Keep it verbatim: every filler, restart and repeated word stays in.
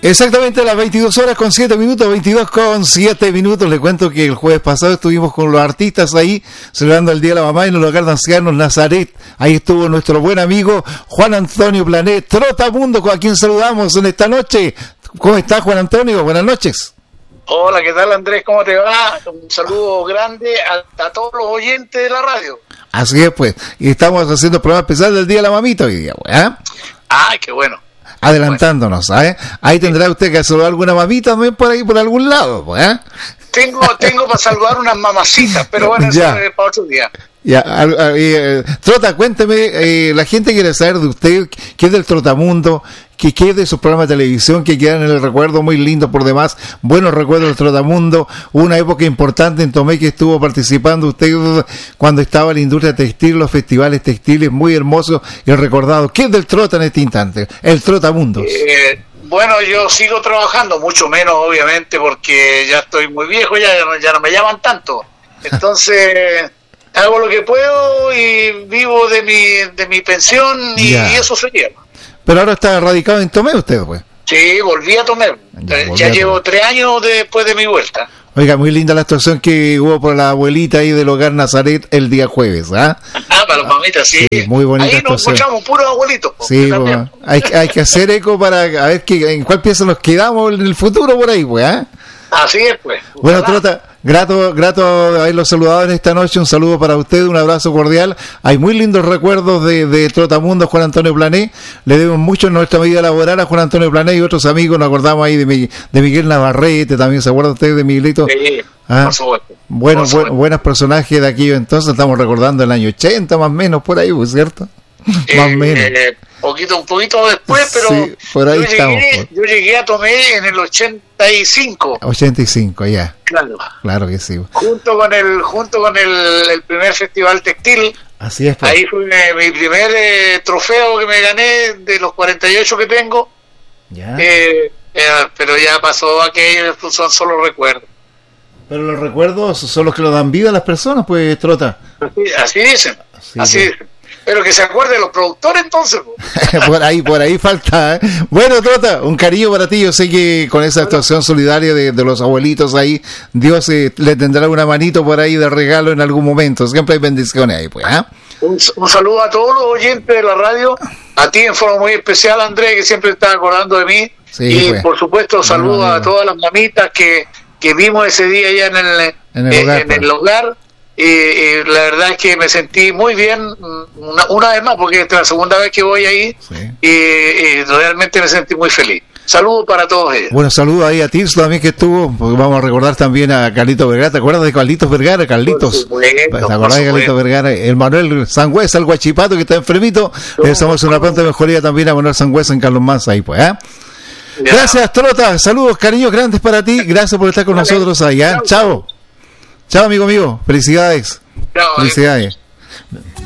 Exactamente las veintidós horas con siete minutos, veintidós con siete minutos. Le cuento que el jueves pasado estuvimos con los artistas ahí celebrando el Día de la Mamá en el hogar de ancianos Nazaret. Ahí estuvo nuestro buen amigo Juan Antonio Planet, Trotamundo, a quien saludamos en esta noche. ¿Cómo está, Juan Antonio? Buenas noches. Hola, ¿qué tal, Andrés? ¿Cómo te va? Un saludo grande a, a todos los oyentes de la radio. Así es, pues. Y estamos haciendo el programa especial del Día de la Mamita hoy día, pues, ¿eh? Ay, qué bueno. Adelantándonos, ¿sabes? Ahí tendrá usted que saludar alguna mamita también por ahí, por algún lado, pues, ¿eh? Tengo, tengo para saludar unas mamacitas, pero bueno, eso es para otro día. Ya, eh, Trota, cuénteme, eh, la gente quiere saber de usted, qué es del Trotamundo, qué es de sus programas de televisión que quedan en el recuerdo, muy lindo por demás, buenos recuerdos del Trotamundo, una época importante en Tomé que estuvo participando usted cuando estaba en la industria textil, los festivales textiles, muy hermosos y recordados. ¿Qué es del Trota en este instante? El Trotamundo. Eh, bueno, yo sigo trabajando, mucho menos obviamente porque ya estoy muy viejo, ya, ya no me llaman tanto, entonces... hago lo que puedo y vivo de mi de mi pensión y, y eso se lleva. Pero ahora está radicado en Tomé usted, pues. Sí, volví a Tomé. Ya, ya llevo tres años después de mi vuelta. Oiga, muy linda la actuación que hubo por la abuelita ahí del hogar Nazaret el día jueves, ¿ah? Ah, para las mamitas, sí. Sí, muy bonita ahí actuación. Nos escuchamos puros abuelitos. Sí, pues, hay, hay que hacer eco para a ver que, en cuál pieza nos quedamos en el futuro por ahí, pues, ¿ah? Así es, pues. Bueno, Trota, grato, grato haberlos saludado en esta noche, un saludo para usted, un abrazo cordial. Hay muy lindos recuerdos de, de Trotamundo, Juan Antonio Plané. Le debemos mucho en nuestra vida laboral a Juan Antonio Plané y otros amigos. Nos acordamos ahí de, mi, de Miguel Navarrete, también se acuerda usted de Miguelito. Sí, ¿Ah? por supuesto. Bueno, por supuesto. Bu- buenos personajes de aquí entonces, estamos recordando el año ochenta más o menos, por ahí, ¿cierto? Eh, más o menos. Eh, poquito, un poquito después, pero sí, por ahí yo, estamos, llegué, por... yo llegué a Tomé en el ochenta y cinco. ochenta y cinco, ya. Claro. Claro que sí. Junto con el junto con el, el primer festival textil. Así es. Pues. Ahí fue mi, mi primer eh, trofeo que me gané de los cuarenta y ocho que tengo. Ya. Eh, eh, pero ya pasó aquello, son solo recuerdos. Pero los recuerdos son los que lo dan vida a las personas, pues, Trota. Así, así dicen, así, así pues. dicen. Pero que se acuerde los productores entonces. por ahí, por ahí falta. ¿eh? Bueno, Trota, un cariño para ti. Yo sé que con esa actuación solidaria de, de los abuelitos ahí, Dios eh, le tendrá una manito por ahí de regalo en algún momento. Siempre hay bendiciones ahí, pues. ¿eh? Un, un saludo a todos los oyentes de la radio, a ti en forma muy especial, Andrés, que siempre estás acordando de mí. Sí, y pues. por supuesto, saludo bueno, a todas las mamitas que, que vimos ese día allá en el, en el eh, hogar. En Pues. el hogar. Y, y la verdad es que me sentí muy bien una, una vez más porque esta es la segunda vez que voy ahí. Sí. y, y realmente me sentí muy feliz. Saludos para todos ellos. Bueno, saludos ahí a Tirso también que estuvo, porque vamos a recordar también a Carlitos Vergara. ¿Te acuerdas de Carlitos Vergara? Carlitos. Supuesto, ¿Te acordás de Carlitos Vergara? El Manuel Sangüesa, el guachipato que está enfermito. Le deseamos una pronta mejoría también a Manuel Sangüesa en Carlos Manza ahí, pues, ¿eh? Ya. Gracias, Trota. Saludos, cariños grandes para ti. Gracias por estar con Vale. nosotros ahí, ¿eh? Chao. Chao, amigo mío. Felicidades. Chao, Felicidades.